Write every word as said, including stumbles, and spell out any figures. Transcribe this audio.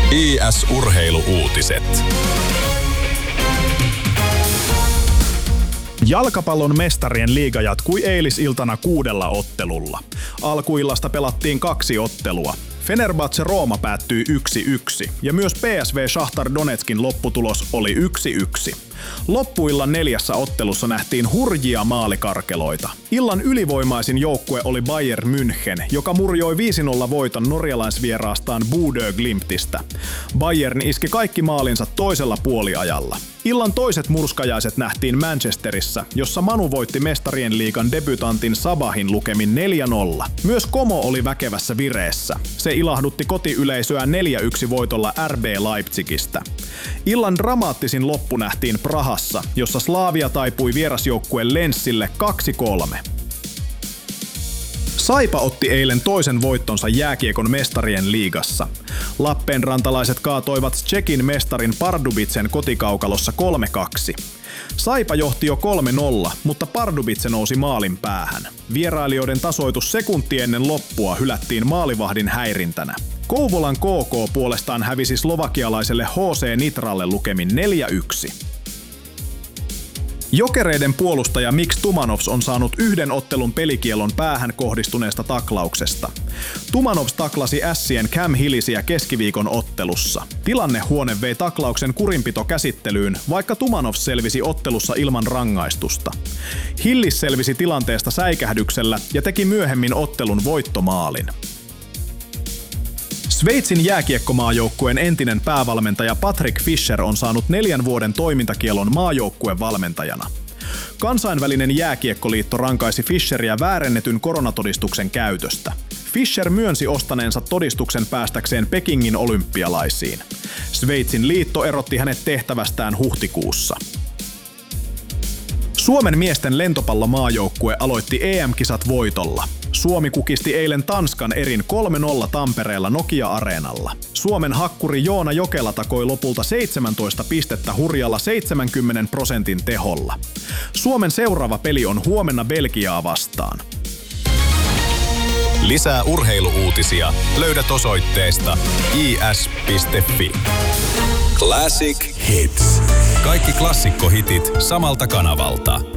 I S-urheiluuutiset. Jalkapallon mestarien liiga jatkui eilisiltana kuudella ottelulla. Alkuillasta pelattiin kaksi ottelua. Fenerbahce Rooma päättyi yksi yksi ja myös P S V Shakhtar Donetskin lopputulos oli yksi yksi. Loppuillan neljässä ottelussa nähtiin hurjia maalikarkeloita. Illan ylivoimaisin joukkue oli Bayern München, joka murjoi viisi nolla voiton norjalaisvieraastaan Bodø Glimtistä. Bayern iski kaikki maalinsa toisella puoliajalla. Illan toiset murskajaiset nähtiin Manchesterissa, jossa Manu voitti mestarien liigan debutantin Sabahin lukemin neljä nolla. Myös Como oli väkevässä vireessä. Se ilahdutti kotiyleisöä neljä yksi voitolla R B Leipzigistä. Illan dramaattisin loppu nähtiin Prahassa, jossa Slavia taipui vierasjoukkueen Lensille kaksi kolme. Saipa otti eilen toisen voittonsa jääkiekon mestarien liigassa. Lappeenrantalaiset kaatoivat Tšekin mestarin Pardubicen kotikaukalossa kolme kaksi. Saipa johti jo kolme nolla, mutta Pardubice nousi maalin päähän. Vierailijoiden tasoitus sekunti ennen loppua hylättiin maalivahdin häirintänä. Kouvolan K K puolestaan hävisi slovakialaiselle H C Nitralle lukemin neljä yksi. Jokereiden puolustaja Mix Tumanovs on saanut yhden ottelun pelikielon päähän kohdistuneesta taklauksesta. Tumanovs taklasi Ässien Cam Hillisiä keskiviikon ottelussa. Tilannehuone vei taklauksen kurinpitokäsittelyyn, vaikka Tumanovs selvisi ottelussa ilman rangaistusta. Hillis selvisi tilanteesta säikähdyksellä ja teki myöhemmin ottelun voittomaalin. Sveitsin jääkiekkomaajoukkueen entinen päävalmentaja Patrick Fischer on saanut neljän vuoden toimintakielon maajoukkueen valmentajana. Kansainvälinen jääkiekkoliitto rankaisi Fischeriä väärennetyn koronatodistuksen käytöstä. Fischer myönsi ostaneensa todistuksen päästäkseen Pekingin olympialaisiin. Sveitsin liitto erotti hänet tehtävästään huhtikuussa. Suomen miesten lentopallomaajoukkue aloitti E M-kisat voitolla. Suomi kukisti eilen Tanskan erin kolme nolla Tampereella Nokia-areenalla. Suomen hakkuri Joona Jokela takoi lopulta seitsemäntoista pistettä hurjalla seitsemänkymmenen prosentin teholla. Suomen seuraava peli on huomenna Belgiaa vastaan. Lisää urheiluuutisia löydät osoitteesta i s piste f i. Classic Hits. Kaikki klassikkohitit samalta kanavalta.